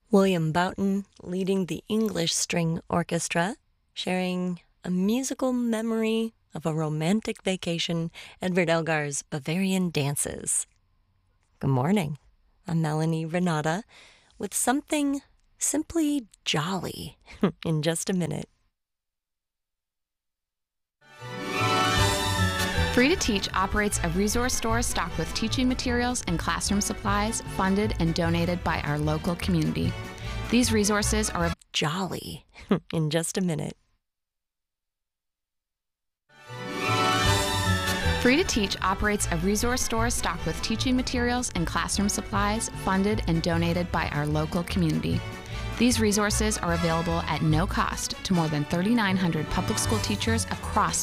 William Boughton leading the English String Orchestra, sharing a musical memory of a romantic vacation, Edward Elgar's Bavarian Dances. Good morning. I'm Melanie Renata with something simply jolly in just a minute. Free to Teach operates a resource store stocked with teaching materials and classroom supplies funded and donated by our local community. These resources are Jolly in just a minute. Free to Teach operates a resource store stocked with teaching materials and classroom supplies funded and donated by our local community. These resources are available at no cost to more than 3,900 public school teachers across